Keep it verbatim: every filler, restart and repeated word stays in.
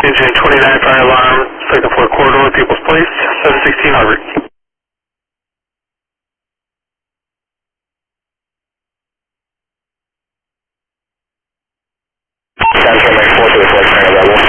Engine twenty-nine, fire alarm, second floor corridor, People's Place, seven sixteen Harvard.